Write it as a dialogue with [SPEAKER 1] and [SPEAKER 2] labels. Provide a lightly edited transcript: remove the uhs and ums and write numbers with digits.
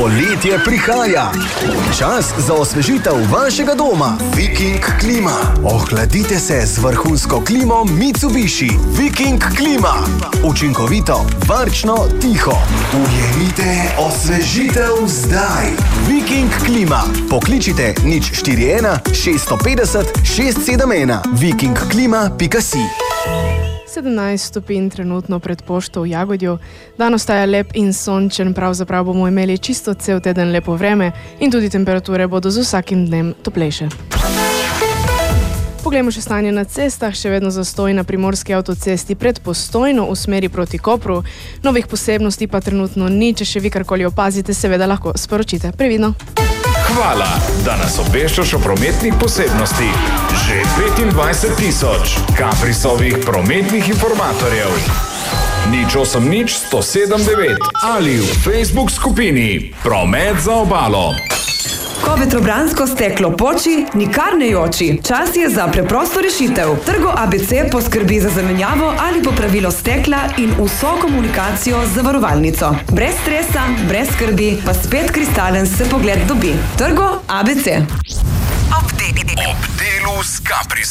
[SPEAKER 1] Poletje prihaja. Čas za osvežitev vašega doma. Viking klima. Ohladite se z vrhunsko klimo Mitsubishi. Viking klima. Učinkovito, varčno, tiho. Ujemite osvežitev zdaj. Viking klima. Pokličite 041 650 671 vikingklima.si.
[SPEAKER 2] 17 stopinj trenutno pred pošto v Jagodju. Dan ostaja lep in sončen, pravzaprav bomo imeli čisto cel teden lepo vreme in tudi temperature bodo z vsakim dnem toplejše. Poglejmo še stanje na cestah, še vedno zastoj na primorski avtocesti pred Postojno v smeri proti Kopru. Novih posebnosti pa trenutno ni, če še vi karkoli opazite, seveda lahko sporočite. Previdno!
[SPEAKER 3] Hvala, da nas obveščaš o prometnih posebnostih. Že 25,000 Caprisovih prometnih informatorjev. 080 107 9 ali v Facebook skupini Promet za obalo.
[SPEAKER 4] Ko vetrobransko steklo poči, nikar ne joči. Čas je za preprosto rešitev. Trgo ABC poskrbi za zamenjavo ali popravilo stekla in vso komunikacijo z zavarovalnico. Brez stresa, brez skrbi, pa spet kristalen se pogled dobi. Trgo ABC.
[SPEAKER 3] Ob delu s Caprisom.